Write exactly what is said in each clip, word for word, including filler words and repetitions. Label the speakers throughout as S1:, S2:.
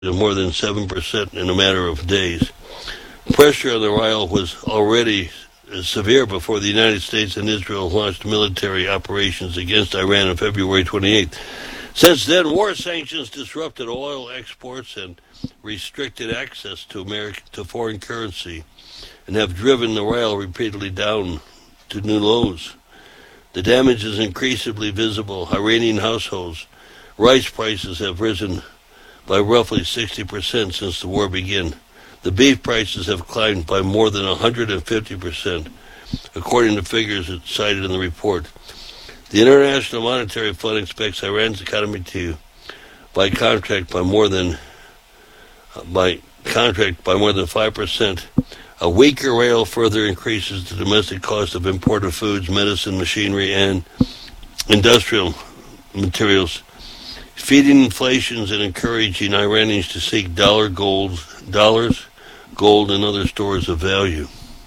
S1: more than seven percent in a matter of days. Pressure on the rial was already severe before the United States and Israel launched military operations against Iran on February twenty-eighth. Since then, war sanctions disrupted oil exports and restricted access to American, to foreign currency, and have driven the rial repeatedly down to new lows. The damage is increasingly visible. Iranian households' rice prices have risen by roughly sixty percent since the war began. The beef prices have climbed by more than one hundred fifty percent, according to figures cited in the report. The International Monetary Fund expects Iran's economy to, by contract, by more than by contract by more than five percent. A weaker rial further increases the domestic cost of imported foods, medicine, machinery, and industrial materials, feeding inflations and encouraging Iranians to seek dollar gold, dollars, gold, and other stores of value.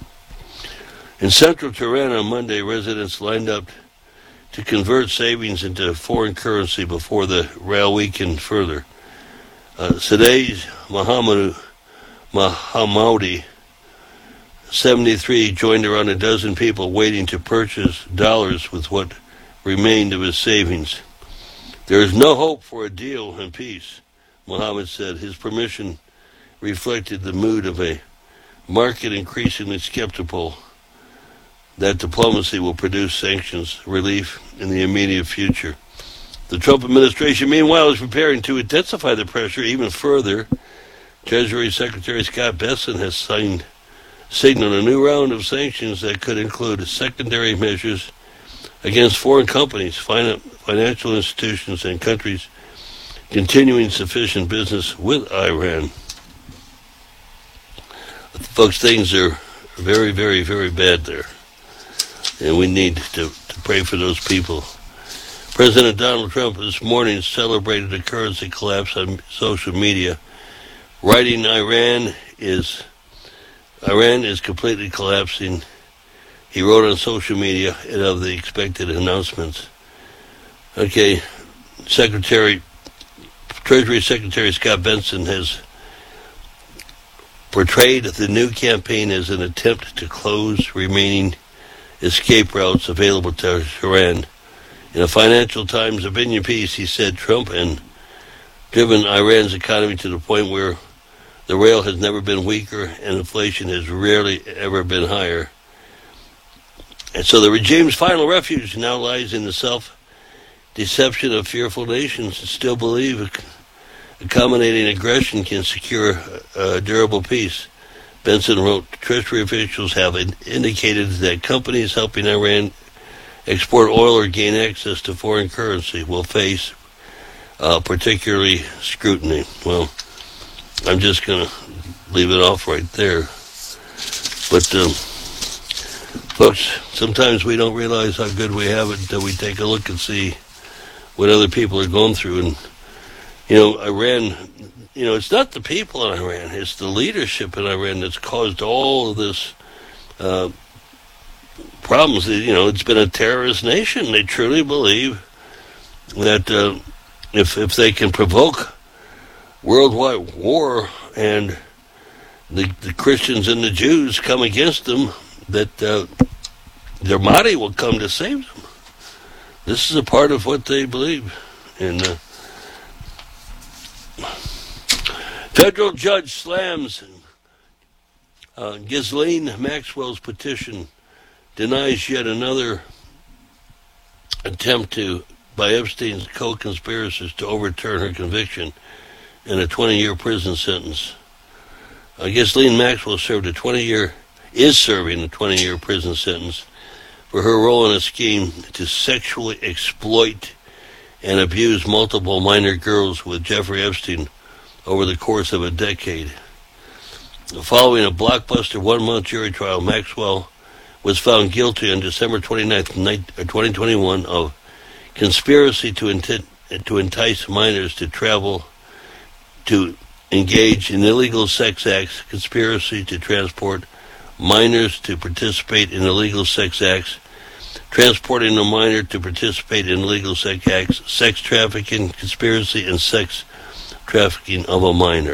S1: In central Tehran on Monday, residents lined up to convert savings into foreign currency before the rial weakened further. Uh, Sadeh Mohammad Mahamoudi, seventy-three, joined around a dozen people waiting to purchase dollars with what remained of his savings. There is no hope for a deal and peace, Mohammed said. His permission reflected the mood of a market increasingly skeptical that diplomacy will produce sanctions relief in the immediate future. The Trump administration, meanwhile, is preparing to intensify the pressure even further. Treasury Secretary Scott Bessent has signed, signaled a new round of sanctions that could include secondary measures against foreign companies, financial institutions, and countries continuing sufficient business with Iran. Folks, things are very, very, very bad there, and we need to, to pray for those people. President Donald Trump this morning celebrated a currency collapse on social media, writing Iran is Iran is completely collapsing. He wrote on social media and of the expected announcements. Okay, Secretary, Treasury Secretary Scott Bessent has portrayed the new campaign as an attempt to close remaining escape routes available to Iran. In a Financial Times opinion piece, he said Trump and driven Iran's economy to the point where the rial has never been weaker and inflation has rarely ever been higher. And so the regime's final refuge now lies in the self-deception of fearful nations that still believe accommodating aggression can secure a durable peace. Bessent wrote, Treasury officials have indicated that companies helping Iran export oil or gain access to foreign currency will face uh, particularly scrutiny. Well, I'm just going to leave it off right there. But, um, folks, sometimes we don't realize how good we have it until we take a look and see what other people are going through. And, you know, Iran, you know, it's not the people in Iran, it's the leadership in Iran that's caused all of this uh, problems. You know, it's been a terrorist nation. They truly believe that uh, if if they can provoke worldwide war and the, the Christians and the Jews come against them, that uh, their Mahdi will come to save them. This is a part of what they believe. And uh, federal judge slams uh, Ghislaine Maxwell's petition, denies yet another attempt to by Epstein's co-conspirators to overturn her conviction in a twenty-year prison sentence. Uh, Ghislaine Maxwell served a twenty-year, is serving a twenty-year prison sentence for her role in a scheme to sexually exploit and abuse multiple minor girls with Jeffrey Epstein over the course of a decade. Following a blockbuster one-month jury trial, Maxwell was found guilty on December twenty-ninth, twenty twenty-one of conspiracy to, enti- to entice minors to travel to engage in illegal sex acts, conspiracy to transport minors to participate in illegal sex acts, transporting a minor to participate in illegal sex acts, sex trafficking, conspiracy, and sex trafficking of a minor.